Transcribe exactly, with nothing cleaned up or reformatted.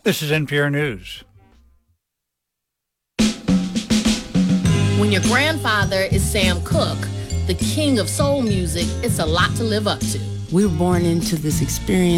This is N P R News. When your grandfather is Sam Cooke, the king of soul music, it's a lot to live up to. We were born into this experience